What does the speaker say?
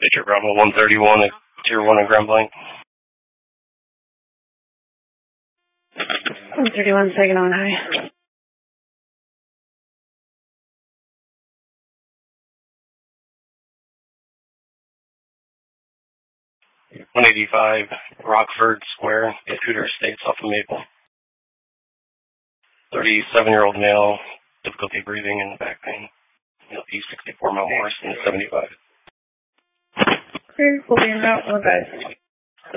Victor Bravo 131 at Tier 1 in Grand Blanc. 131, second on high. 185 Rockford Square, Vancouver Estates off of Maple. 37-year-old male, difficulty breathing and back pain. E64 mile horse in 75. Okay, we'll be in route, guys.